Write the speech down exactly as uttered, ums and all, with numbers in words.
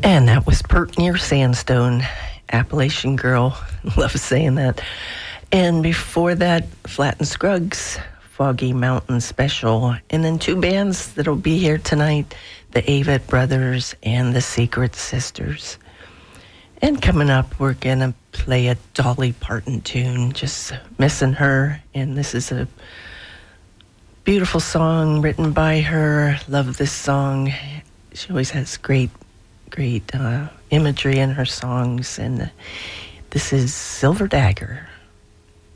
And that was Pert Near Sandstone, Appalachian Girl. Love saying that. And before that, Flatt and Scruggs, Foggy Mountain Special. And then two bands that'll be here tonight, the Avett Brothers and the Secret Sisters. And coming up, we're going to play a Dolly Parton tune, Just Missing Her. And this is a beautiful song written by her. Love this song. She always has great, great uh, imagery in her songs. And this is Silver Dagger.